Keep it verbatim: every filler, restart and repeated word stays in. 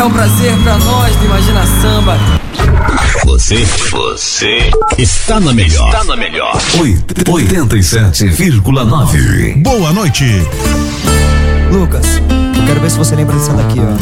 É um prazer pra nós do Imagina Samba. Você, você está na melhor. Está na melhor. oitenta e sete vírgula nove. Boa noite. Lucas, eu quero ver se você lembra dessa daqui, ó.